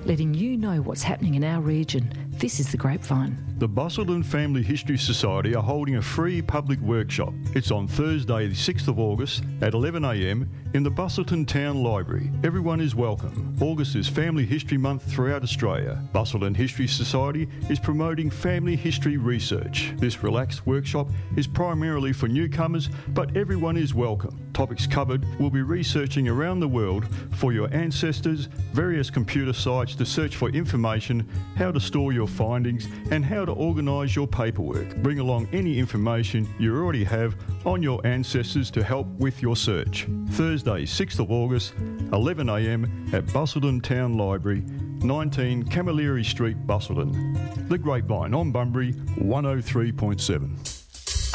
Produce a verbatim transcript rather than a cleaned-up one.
letting you know what's happening in our region. This is The Grapevine. The Busselton Family History Society are holding a free public workshop. It's on Thursday the sixth of August at eleven a m in the Busselton Town Library. Everyone is welcome. August is Family History Month throughout Australia. Busselton History Society is promoting family history research. This relaxed workshop is primarily for newcomers, but everyone is welcome. Topics covered will be researching around the world for your ancestors, various computer sites to search for information, how to store your findings, and how to organise your paperwork. Bring along any information you already have on your ancestors to help with your search. Thursday, sixth of August, eleven a m at Busselton Town Library, nineteen Camilleri Street, Busselton. The Grapevine on Bunbury, one oh three point seven.